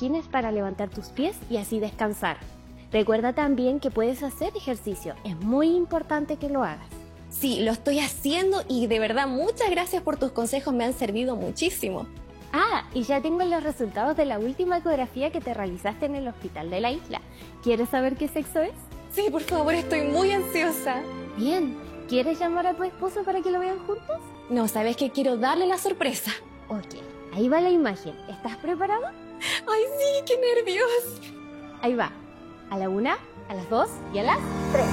cojines para levantar tus pies y así descansar. Recuerda también que puedes hacer ejercicio, es muy importante que lo hagas. Sí, lo estoy haciendo y de verdad muchas gracias por tus consejos, me han servido muchísimo. Ah, y ya tengo los resultados de la última ecografía que te realizaste en el hospital de la isla. ¿Quieres saber qué sexo es? Sí, por favor, estoy muy ansiosa. Bien, ¿quieres llamar a tu esposo para que lo vean juntos? No, ¿sabes qué? Quiero darle la sorpresa. Ok, ahí va la imagen. ¿Estás preparado? ¡Ay, sí! ¡Qué nervios! Ahí va. A la 1, a las 2 y a las 3.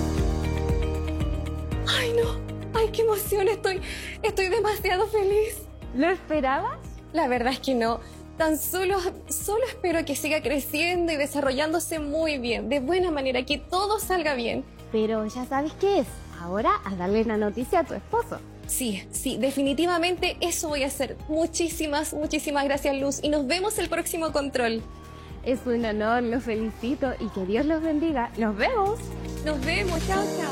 ¡Ay, no! ¡Ay, qué emoción! Estoy demasiado feliz. ¿Lo esperabas? La verdad es que no. Solo espero que siga creciendo y desarrollándose muy bien, de buena manera, que todo salga bien. Pero ya sabes qué es. Ahora a darle la noticia a tu esposo. Sí, definitivamente eso voy a hacer. Muchísimas gracias, Luz. Y nos vemos el próximo control. Es un honor, los felicito y que Dios los bendiga. ¡Nos vemos! Nos vemos, chao, chao.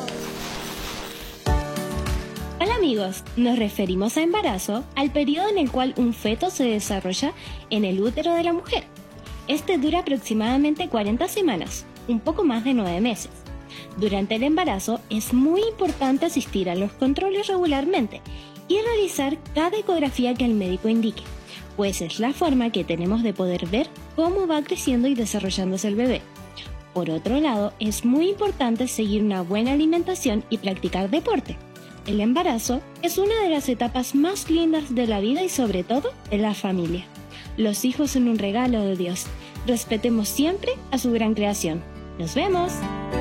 Hola amigos, nos referimos a embarazo al periodo en el cual un feto se desarrolla en el útero de la mujer. Este dura aproximadamente 40 semanas, un poco más de 9 meses. Durante el embarazo es muy importante asistir a los controles regularmente y realizar cada ecografía que el médico indique, pues es la forma que tenemos de poder ver cómo va creciendo y desarrollándose el bebé. Por otro lado, es muy importante seguir una buena alimentación y practicar deporte. El embarazo es una de las etapas más lindas de la vida y sobre todo de la familia. Los hijos son un regalo de Dios. Respetemos siempre a su gran creación. ¡Nos vemos!